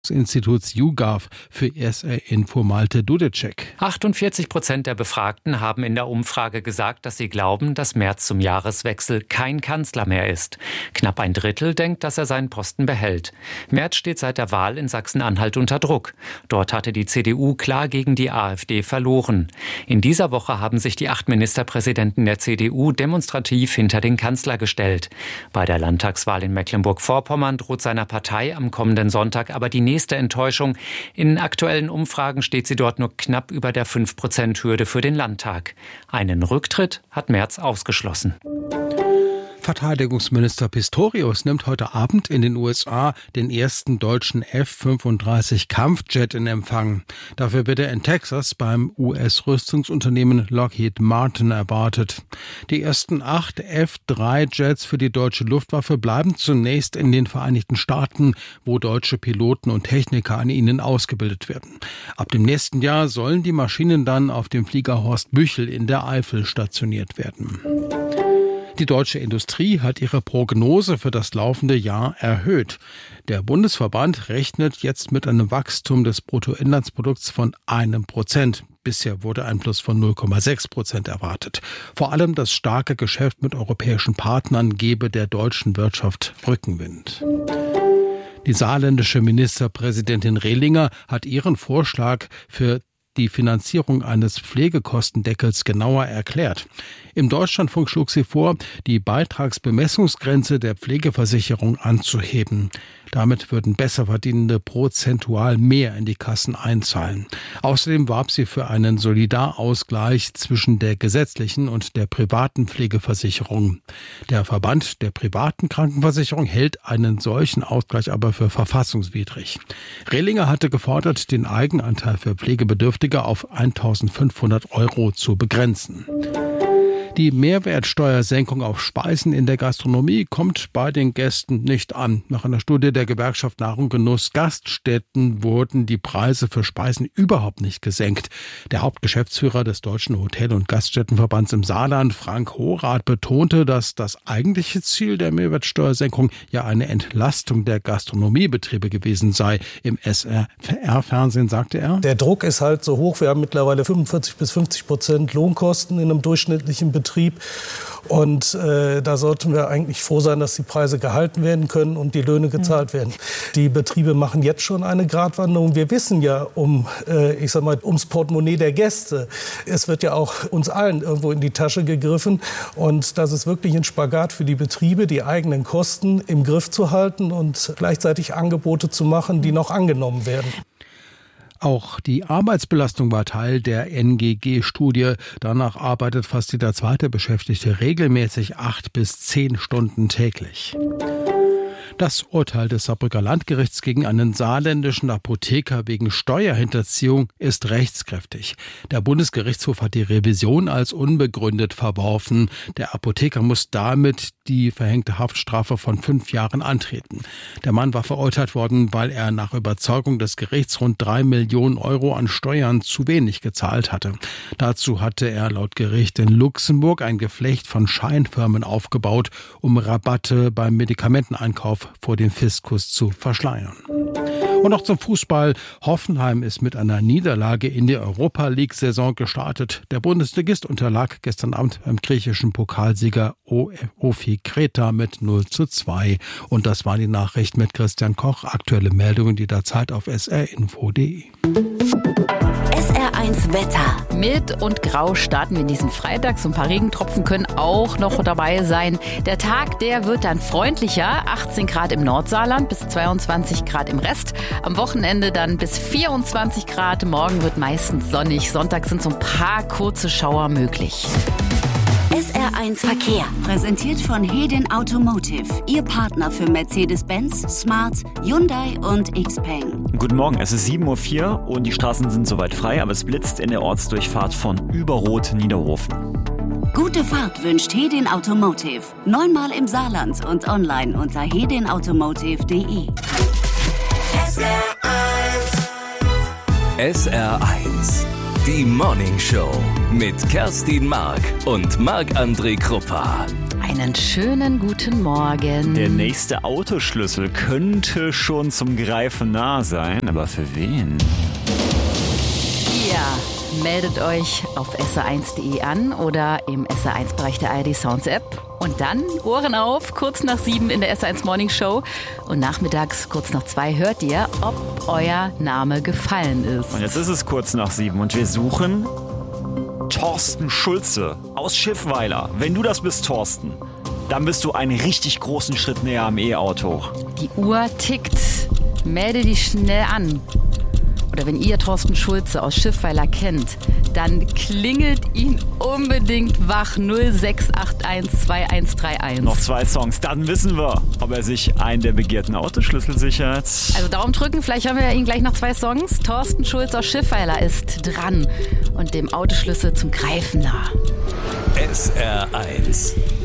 Instituts YouGov für SR Info Malte Dudecek. 48% der Befragten haben in der Umfrage gesagt, dass sie glauben, dass Merz zum Jahreswechsel kein Kanzler mehr ist. Knapp ein Drittel denkt, dass er seinen Posten behält. Merz steht seit der Wahl in Sachsen-Anhalt unter Druck. Dort hatte die CDU klar gegen die AfD verloren. In dieser Woche haben sich die 8 Ministerpräsidenten der CDU demonstrativ hinter den Kanzler gestellt. Bei der Landtagswahl in Mecklenburg-Vorpommern droht seiner Partei am kommenden Sonntag aber die nächste Enttäuschung. In aktuellen Umfragen steht sie dort nur knapp über der 5%-Hürde für den Landtag. Einen Rücktritt hat Merz ausgeschlossen. Verteidigungsminister Pistorius nimmt heute Abend in den USA den ersten deutschen F-35 Kampfjet in Empfang. Dafür wird er in Texas beim US-Rüstungsunternehmen Lockheed Martin erwartet. Die ersten 8 F-3-Jets für die deutsche Luftwaffe bleiben zunächst in den Vereinigten Staaten, wo deutsche Piloten und Techniker an ihnen ausgebildet werden. Ab dem nächsten Jahr sollen die Maschinen dann auf dem Flieger Horst Büchel in der Eifel stationiert werden. Die deutsche Industrie hat ihre Prognose für das laufende Jahr erhöht. Der Bundesverband rechnet jetzt mit einem Wachstum des Bruttoinlandsprodukts von 1%. Bisher wurde ein Plus von 0,6% erwartet. Vor allem das starke Geschäft mit europäischen Partnern gebe der deutschen Wirtschaft Rückenwind. Die saarländische Ministerpräsidentin Rehlinger hat ihren Vorschlag für die Finanzierung eines Pflegekostendeckels genauer erklärt. Im Deutschlandfunk schlug sie vor, die Beitragsbemessungsgrenze der Pflegeversicherung anzuheben. Damit würden Besserverdienende prozentual mehr in die Kassen einzahlen. Außerdem warb sie für einen Solidarausgleich zwischen der gesetzlichen und der privaten Pflegeversicherung. Der Verband der privaten Krankenversicherung hält einen solchen Ausgleich aber für verfassungswidrig. Rehlinger hatte gefordert, den Eigenanteil für Pflegebedürftige auf 1.500 € zu begrenzen. Die Mehrwertsteuersenkung auf Speisen in der Gastronomie kommt bei den Gästen nicht an. Nach einer Studie der Gewerkschaft Nahrung Genuss Gaststätten wurden die Preise für Speisen überhaupt nicht gesenkt. Der Hauptgeschäftsführer des Deutschen Hotel- und Gaststättenverbands im Saarland, Frank Horath, betonte, dass das eigentliche Ziel der Mehrwertsteuersenkung ja eine Entlastung der Gastronomiebetriebe gewesen sei. Im SR-Fernsehen sagte er: Der Druck ist halt so hoch. Wir haben mittlerweile 45-50% Lohnkosten in einem durchschnittlichen Betrieb. Und da sollten wir eigentlich froh sein, dass die Preise gehalten werden können und die Löhne gezahlt werden. Die Betriebe machen jetzt schon eine Gratwanderung. Wir wissen ja ums Portemonnaie der Gäste. Es wird ja auch uns allen irgendwo in die Tasche gegriffen. Und das ist wirklich ein Spagat für die Betriebe, die eigenen Kosten im Griff zu halten und gleichzeitig Angebote zu machen, die noch angenommen werden. Auch die Arbeitsbelastung war Teil der NGG-Studie. Danach arbeitet fast jeder zweite Beschäftigte regelmäßig 8 bis 10 Stunden täglich. Das Urteil des Saarbrücker Landgerichts gegen einen saarländischen Apotheker wegen Steuerhinterziehung ist rechtskräftig. Der Bundesgerichtshof hat die Revision als unbegründet verworfen. Der Apotheker muss damit die verhängte Haftstrafe von 5 Jahren antreten. Der Mann war verurteilt worden, weil er nach Überzeugung des Gerichts rund 3 Millionen € an Steuern zu wenig gezahlt hatte. Dazu hatte er laut Gericht in Luxemburg ein Geflecht von Scheinfirmen aufgebaut, um Rabatte beim Medikamenteneinkauf vor dem Fiskus zu verschleiern. Und noch zum Fußball. Hoffenheim ist mit einer Niederlage in die Europa-League-Saison gestartet. Der Bundesligist unterlag gestern Abend beim griechischen Pokalsieger OFI Kreta mit 0:2. Und das war die Nachricht mit Christian Koch. Aktuelle Meldungen jederzeit auf srinfo.de. SR1 Wetter. Mild und grau starten wir diesen Freitag. So ein paar Regentropfen können auch noch dabei sein. Der Tag, der wird dann freundlicher. 18 Grad im Nordsaarland bis 22 Grad im Rest. Am Wochenende dann bis 24 Grad. Morgen wird meistens sonnig. Sonntag sind so ein paar kurze Schauer möglich. SR1 Verkehr. Präsentiert von Hedin Automotive. Ihr Partner für Mercedes-Benz, Smart, Hyundai und XPeng. Guten Morgen, es ist 7:04 Uhr und die Straßen sind soweit frei, aber es blitzt in der Ortsdurchfahrt von Überroth-Niederhofen. Gute Fahrt wünscht Hedin Automotive. 9-mal im Saarland und online unter hedinautomotive.de. SR1, die Morning Show mit Kerstin Mark und Marc-André Kruppa. Einen schönen guten Morgen. Der nächste Autoschlüssel könnte schon zum Greifen nah sein, aber für wen? Ja, meldet euch auf sr1.de an oder im SR1-Bereich der ARD Sounds App. Und dann Ohren auf, kurz nach 7 in der SR1 Morning Show. Und nachmittags kurz nach 2 hört ihr, ob euer Name gefallen ist. Und jetzt ist es kurz nach 7 und wir suchen Thorsten Schulze aus Schiffweiler. Wenn du das bist, Thorsten, dann bist du einen richtig großen Schritt näher am E-Auto. Die Uhr tickt. Melde dich schnell an. Oder wenn ihr Thorsten Schulze aus Schiffweiler kennt, dann klingelt ihn unbedingt wach 06812131. Noch 2 Songs, dann wissen wir, ob er sich einen der begehrten Autoschlüssel sichert. Also Daumen drücken, vielleicht hören wir ihn gleich nach 2 Songs. Thorsten Schulze aus Schiffweiler ist dran und dem Autoschlüssel zum Greifen nah. SR1